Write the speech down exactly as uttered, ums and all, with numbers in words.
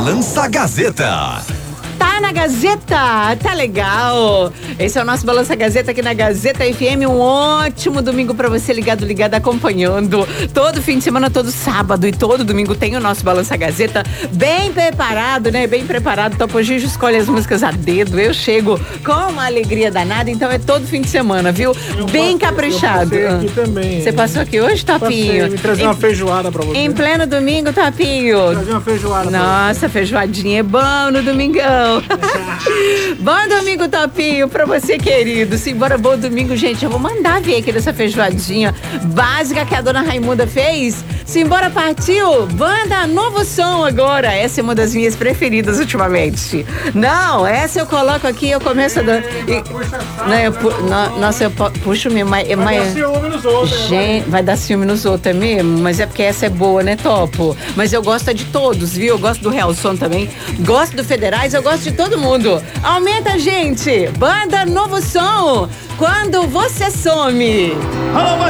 Balança Gazeta. Tá na Gazeta, tá legal. Esse é o nosso Balança Gazeta aqui na Gazeta F M. Um ótimo domingo pra você ligado, ligado, acompanhando. Todo fim de semana, todo sábado e todo domingo tem o nosso Balança Gazeta bem preparado, né? Bem preparado. Topo Gigi escolhe as músicas a dedo. Eu chego com uma alegria danada, então é todo fim de semana, viu? Eu bem passei, caprichado. Eu passei aqui também. Você passou aqui hoje, Topinho? Passei, me trazer uma feijoada pra você. Em pleno domingo, Topinho. Trazer uma feijoada. Nossa, feijoadinha é bom no domingão. Bom domingo, Topinho, pra você, querido. Simbora, bom domingo, gente. Eu vou mandar ver aqui dessa feijoadinha básica que a dona Raimunda fez. Simbora, partiu. Banda Novo Som agora. Essa é uma das minhas preferidas ultimamente. Não, essa eu coloco aqui, eu começo a dar. E... Não, eu pu... no... Nossa, eu puxo mesmo. Mas... Vai dar ciúme nos outros. Gente, né? Vai dar ciúme nos outros, é mesmo? Mas é porque essa é boa, né, Topo? Mas eu gosto de todos, viu? Eu gosto do Real Som também. Gosto do Federais, eu gosto de todo mundo. Aumenta, gente. Banda Novo Som. Quando você some. Alô,